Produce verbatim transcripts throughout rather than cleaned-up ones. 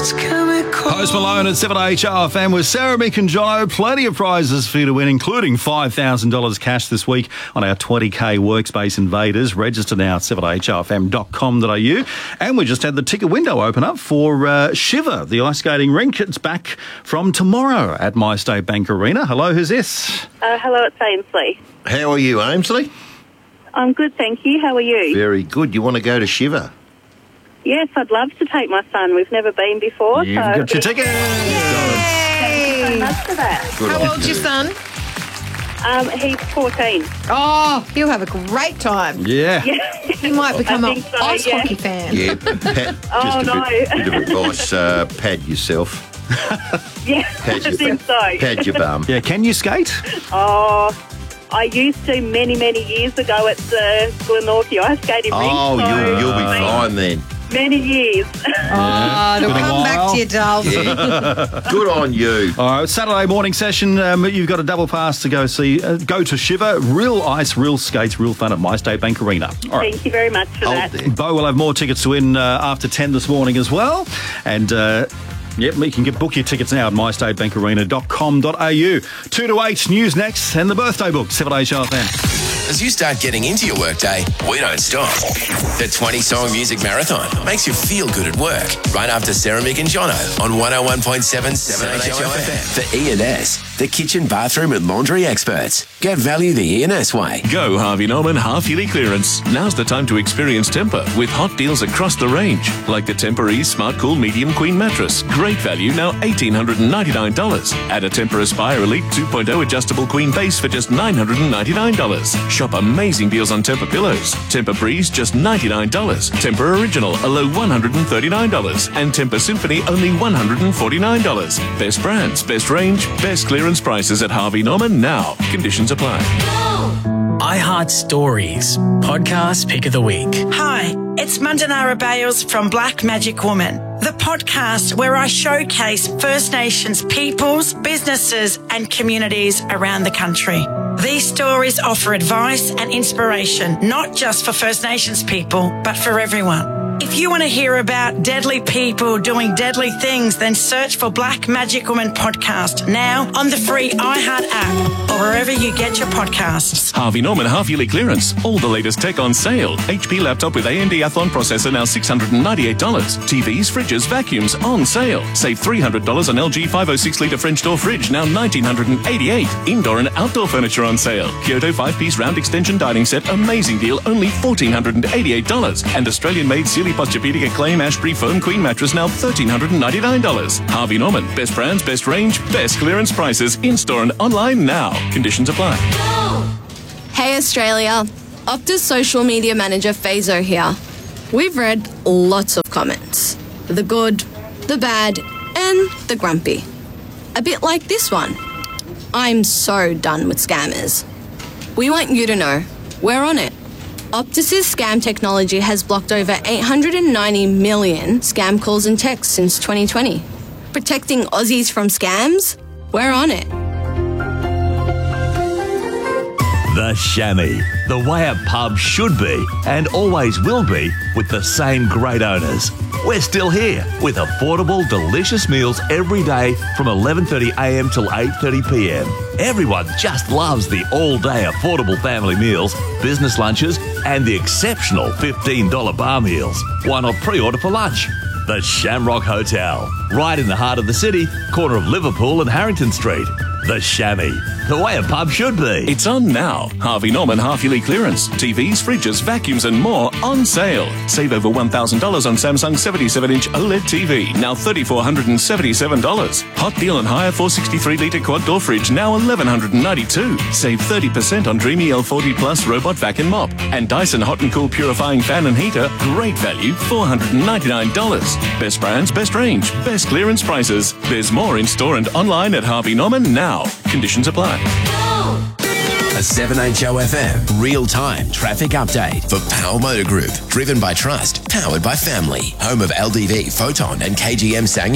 Post Malone at seven H R F M with Sarah, Mick and Jono. Plenty of prizes for you to win, including five thousand dollars cash this week on our twenty K Workspace Invaders. Register now at seven h r f m dot com dot a u. And we just had the ticket window open up for uh, Shiver, the ice skating rink. It's back from tomorrow at MyState Bank Arena. Hello, who's this? Uh, hello, it's Ainsley. How are you, Ainsley? I'm good, thank you. How are you? Very good. You want to go to Shiver? Yes, I'd love to take my son. We've never been before. You've so got your ticket. Thank you so much for that. Good How on old's you. your son? Um, he's fourteen. Oh, he'll have a great time. Yeah. He might become I an think so, ice yeah. hockey fan. Yeah, pad, Oh, just a no. bit, bit of advice. Uh, pad yourself. Yeah, Pad I your, think so. Pad your bum. Yeah, can you skate? Oh, I used to many, many years ago at the Glenorchy ice skating rink. Oh, so you'll, you'll be it's been fine then. Many years. Oh, it'll Been a come back while. to you, dolls. Yeah. Good on you. All right, Saturday morning session. Um, you've got a double pass to go see, uh, go to Shiver. Real ice, real skates, real fun at MyState Bank Arena. All right. Thank you very much for Hold that. there. Bo will have more tickets to win uh, after ten this morning as well. And, uh, yep, you can get book your tickets now at my state bank arena dot com dot a u. Two to eight, news next, and the birthday book, seven H R F M. As you start getting into your workday, we don't stop. The twenty-song music marathon makes you feel good at work. Right after Sarah, Mick and Jono on one oh one point seven seven H O F M. For E and S, the kitchen, bathroom and laundry experts. Get value the E and S way. Go Harvey Norman half-yearly clearance. Now's the time to experience Tempur with hot deals across the range. Like the Tempur Ease Smart Cool Medium Queen Mattress. Great value, now one thousand eight hundred ninety-nine dollars. Add a Tempur Aspire Elite two point oh adjustable queen base for just nine hundred ninety-nine dollars. Shop amazing deals on Tempur pillows. Tempur Breeze, just ninety-nine dollars. Tempur Original, a low one hundred thirty-nine dollars. And Tempur Symphony, only one hundred forty-nine dollars. Best brands, best range, best clearance prices at Harvey Norman now. Conditions apply. iHeart Stories, podcast pick of the week. Hi, it's Mandanara Bales from Black Magic Woman, the podcast where I showcase First Nations peoples, businesses and communities around the country. These stories offer advice and inspiration, not just for First Nations people, but for everyone. If you want to hear about deadly people doing deadly things, then search for Black Magic Woman podcast now on the free iHeart app or wherever you get your podcasts. Harvey Norman half-yearly clearance. All the latest tech on sale. H P laptop with A M D Athlon processor now six hundred ninety-eight dollars. T Vs, fridges, vacuums on sale. Save three hundred dollars on L G five oh six litre French door fridge now one thousand nine hundred eighty-eight dollars. Indoor and outdoor furniture on sale. Kyoto five-piece round extension dining set. Amazing deal, only one thousand four hundred eighty-eight dollars. And Australian-made Sealy Posturepedic Acclaim Ashbury foam queen mattress now one thousand three hundred ninety-nine dollars. Harvey Norman. Best brands, best range, best clearance prices. In-store and online now. Conditions apply. Hey Australia, Optus social media manager Fazo here. We've read lots of comments. The good, the bad, and the grumpy. A bit like this one. I'm so done with scammers. We want you to know, we're on it. Optus's scam technology has blocked over eight hundred ninety million scam calls and texts since twenty twenty. Protecting Aussies from scams? We're on it. The Chamois, the way a pub should be and always will be with the same great owners. We're still here with affordable, delicious meals every day from eleven thirty a m till eight thirty p m. Everyone just loves the all-day affordable family meals, business lunches and the exceptional fifteen dollar bar meals. Why not pre-order for lunch? The Shamrock Hotel, right in the heart of the city, corner of Liverpool and Harrington Street. The Chamois, the way a pub should be. It's on now. Harvey Norman half-yearly clearance. T Vs, fridges, vacuums and more on sale. Save over one thousand dollars on Samsung seventy-seven inch OLED T V, now three thousand four hundred seventy-seven dollars. Hot deal on higher four hundred sixty-three litre quad door fridge, now one thousand one hundred ninety-two dollars. Save thirty percent on Dreamy L forty Plus robot vac and mop. And Dyson Hot and Cool purifying fan and heater, great value, four hundred ninety-nine dollars. Best brands, best range, best clearance prices. There's more in store and online at Harvey Norman now. Conditions apply. A seven H O F M real-time traffic update for Power Motor Group. Driven by trust, powered by family. Home of L D V, Photon and K G M Ssangyong.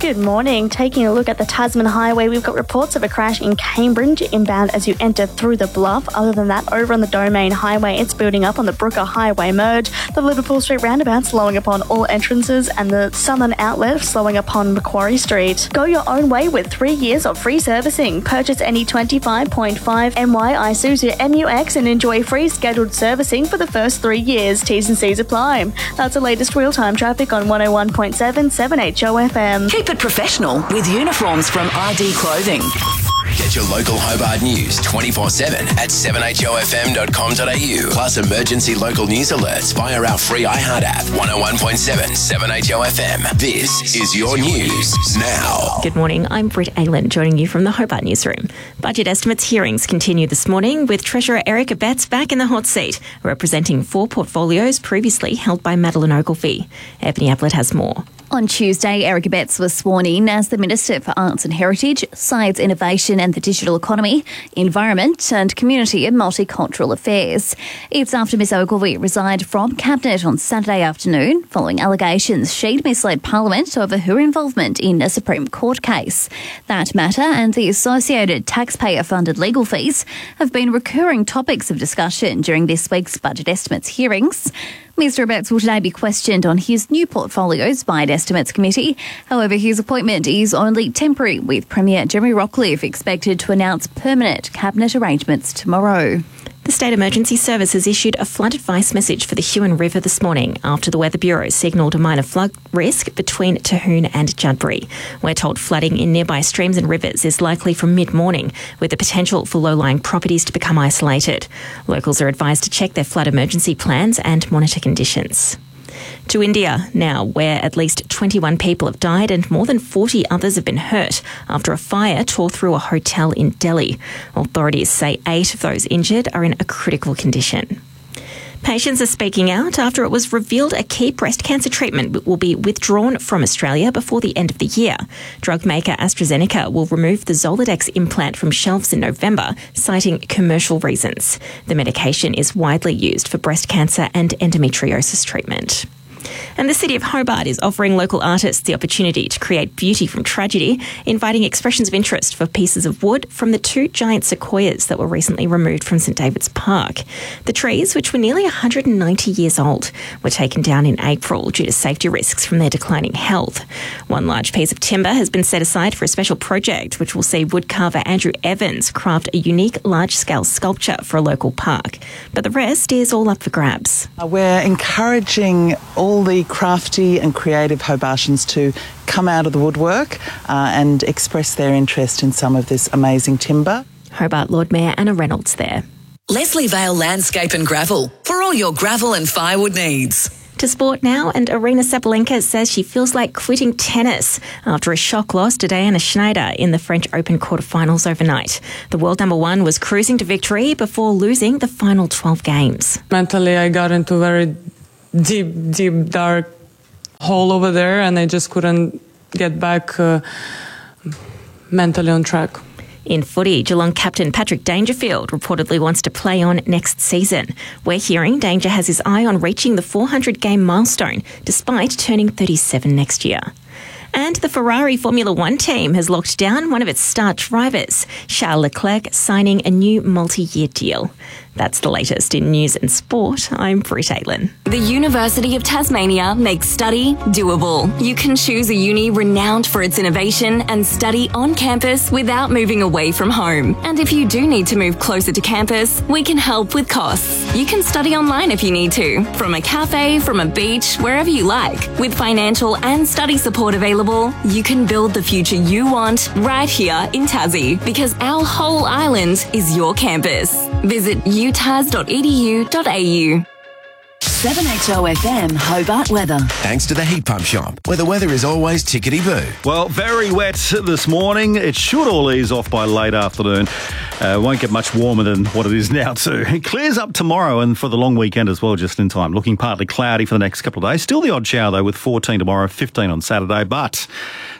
Good morning. Taking a look at the Tasman Highway, we've got reports of a crash in Cambridge inbound as you enter through the Bluff. Other than that, over on the Domain Highway, it's building up on the Brooker Highway merge. The Liverpool Street roundabout slowing upon all entrances, and the Southern Outlet slowing upon Macquarie Street. Go your own way with three years of free servicing. Purchase any twenty-five point five M Y Isuzu M U X and enjoy free scheduled servicing for the first three years. T's and C's apply. That's the latest real-time traffic on one oh one point seven seven H O F M. Keep it professional with uniforms from R D Clothing. Get your local Hobart news twenty-four seven at seven H O F M dot com dot a u. Plus emergency local news alerts via our free iHeart app. one oh one point seven, seven H O F M. This is your news now. Good morning, I'm Britt Aylan joining you from the Hobart Newsroom. Budget estimates hearings continue this morning with Treasurer Erica Betts back in the hot seat, representing four portfolios previously held by Madeline Ogilvie. Ebony Ablett has more. On Tuesday, Erica Betts was sworn in as the Minister for Arts and Heritage, Science, Innovation and the Digital Economy, Environment and Community and Multicultural Affairs. It's after Miss Ogilvie resigned from Cabinet on Saturday afternoon following allegations she'd misled Parliament over her involvement in a Supreme Court case. That matter and the associated taxpayer-funded legal fees have been recurring topics of discussion during this week's budget estimates hearings. Mister Betts will today be questioned on his new portfolio's Budget Estimates Committee. However, his appointment is only temporary, with Premier Jeremy Rockliff expected to announce permanent cabinet arrangements tomorrow. The State Emergency Service has issued a flood advice message for the Huon River this morning after the Weather Bureau signalled a minor flood risk between Terhune and Judbury. We're told flooding in nearby streams and rivers is likely from mid-morning, with the potential for low-lying properties to become isolated. Locals are advised to check their flood emergency plans and monitor conditions. To India now, where at least twenty-one people have died and more than forty others have been hurt after a fire tore through a hotel in Delhi. Authorities say eight of those injured are in a critical condition. Patients are speaking out after it was revealed a key breast cancer treatment will be withdrawn from Australia before the end of the year. Drug maker AstraZeneca will remove the Zoladex implant from shelves in November, citing commercial reasons. The medication is widely used for breast cancer and endometriosis treatment. And the City of Hobart is offering local artists the opportunity to create beauty from tragedy, inviting expressions of interest for pieces of wood from the two giant sequoias that were recently removed from St David's Park. The trees, which were nearly one hundred ninety years old, were taken down in April due to safety risks from their declining health. One large piece of timber has been set aside for a special project, which will see woodcarver Andrew Evans craft a unique large-scale sculpture for a local park. But the rest is all up for grabs. Uh, we're encouraging all the crafty and creative Hobartians to come out of the woodwork uh, and express their interest in some of this amazing timber. Hobart Lord Mayor Anna Reynolds there. Leslie Vale Landscape and Gravel for all your gravel and firewood needs. To sport now, and Arina Sabalenka says she feels like quitting tennis after a shock loss to Diana Schneider in the French Open quarterfinals overnight. The world number one was cruising to victory before losing the final twelve games. Mentally, I got into very deep, deep, dark hole over there, and I just couldn't get back uh, mentally on track. In footy, Geelong captain Patrick Dangerfield reportedly wants to play on next season. We're hearing Danger has his eye on reaching the four hundred game milestone, despite turning thirty-seven next year. And the Ferrari Formula One team has locked down one of its star drivers, Charles Leclerc, signing a new multi-year deal. That's the latest in news and sport. I'm Britt Aylan. The University of Tasmania makes study doable. You can choose a uni renowned for its innovation and study on campus without moving away from home. And if you do need to move closer to campus, we can help with costs. You can study online if you need to, from a cafe, from a beach, wherever you like. With financial and study support available, you can build the future you want right here in Tassie, because our whole island is your campus. Visit u tas dot e d u dot a u. seven H O F M Hobart weather. Thanks to the Heat Pump Shop, where the weather is always tickety-boo. Well, very wet this morning. It should all ease off by late afternoon. Uh, won't get much warmer than what it is now too. It clears up tomorrow and for the long weekend as well, just in time. Looking partly cloudy for the next couple of days. Still the odd shower though, with fourteen tomorrow, fifteen on Saturday. But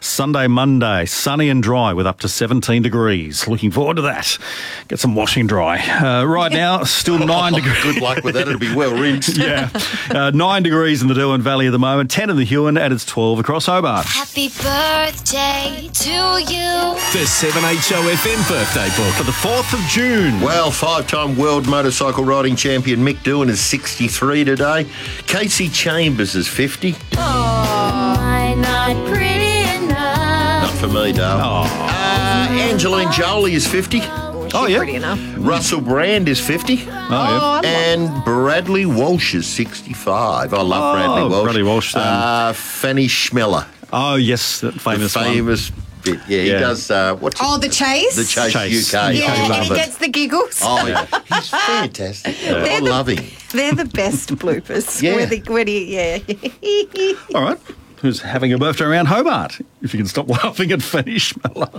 Sunday, Monday, sunny and dry with up to seventeen degrees. Looking forward to that. Get some washing dry. Uh, right now, still nine degrees. Good luck with that. It'll be well rinsed. Yeah. Uh, nine degrees in the Derwent Valley at the moment, ten in the Huon, and it's twelve across Hobart. Happy birthday to you. The seven H O F M birthday book. For the fourth of June. Well, five-time world motorcycle riding champion Mick Doohan is sixty-three today. Casey Chambers is fifty. Oh, am I not pretty enough? Not for me, Dale. Oh. Uh, Angeline Jolie is fifty. Oh, yeah. Pretty enough. Russell Brand is fifty. Oh, yeah. And Bradley Walsh is sixty-five. I love Oh, Bradley Walsh. Bradley Walsh, um, Uh, Fanny Schmeller. Oh, yes, that The famous one. famous bit. Yeah, he Yeah. does. Uh, what's Oh, the chase? The Chase, Chase. U K. Yeah, I and love he it. gets the giggles. Oh, yeah. He's fantastic. I They're the- love him. They're the best bloopers. Yeah. Where the, where he, yeah. All right. Who's having a birthday around Hobart? If you can stop laughing at Fanny Schmeller.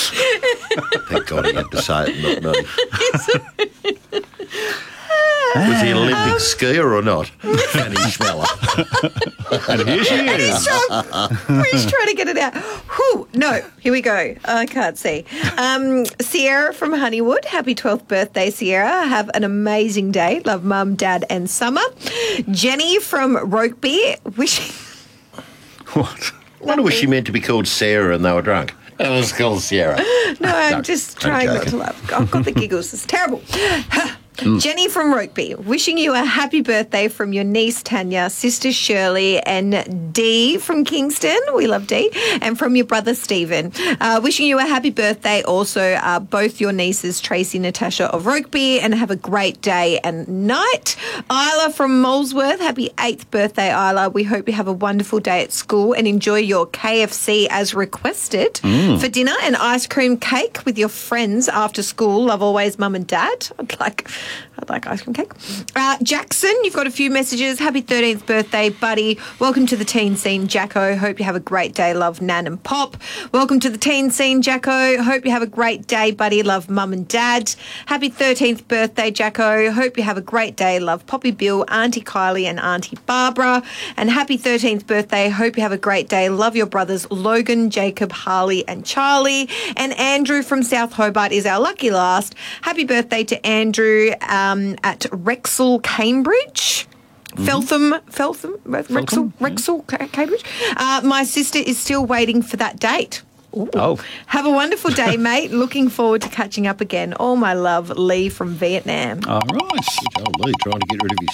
Thank God he had to say it, not me. Was he an Olympic skier or not? Fanny Schmeller. And here she And is. he's trying, he's trying to get it out. Whew, no, here we go. I can't see. Um, Sierra from Honeywood, happy twelfth birthday, Sierra. Have an amazing day. Love Mum, Dad and Summer. Jenny from Rokeby, wishing... What? I wonder was she meant to be called Sarah and they were drunk. That was called Sierra. No, I'm No, just I'm trying not joking. to laugh. I've got the giggles. It's terrible. Jenny from Rokeby, wishing you a happy birthday from your niece Tanya, sister Shirley, and Dee from Kingston. We love Dee. And from your brother Stephen. Uh, wishing you a happy birthday also uh, both your nieces Tracy and Natasha of Rokeby, and have a great day and night. Isla from Molesworth, happy eighth birthday, Isla. We hope you have a wonderful day at school and enjoy your K F C as requested Mm. for dinner and ice cream cake with your friends after school. Love always, Mum and Dad. I'd like, I'd like ice cream cake. Uh, Jackson, you've got a few messages. Happy thirteenth birthday, buddy. Welcome to the teen scene, Jacko. Hope you have a great day. Love Nan and Pop. Welcome to the teen scene, Jacko. Hope you have a great day, buddy. Love Mum and Dad. Happy thirteenth birthday, Jacko. Hope you have a great day. Love Poppy Bill, Auntie Kylie and Auntie Barbara. And happy thirteenth birthday. Hope you have a great day. Love your brothers Logan, Jacob, Harley and Charlie. And Andrew from South Hobart is our lucky last. Happy birthday to Andrew um, at Rexall, Cambridge. Feltham, Feltham, Rexall, Rexall, Ca- Cambridge. Uh, my sister is still waiting for that date. Ooh. Oh. Have a wonderful day, mate. Looking forward to catching up again. All my love, Lee from Vietnam. All right. Oh, Lee, trying to get rid of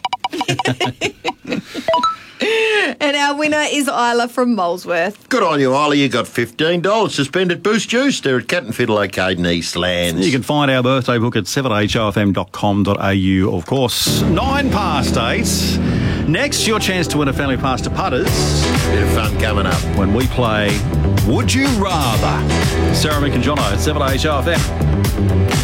your sister. And our winner is Isla from Molesworth. Good on you, Isla. You got fifteen dollars to spend at Boost Juice. They're at Cat and Fiddle Arcade in Eastlands. You can find our birthday book at seven h o f m dot com dot a u, of course. Nine past eight. Next, your chance to win a family pass to Putters. Bit of fun coming up. When we play Would You Rather? Sarah, Mick and Jono at seven h o f m.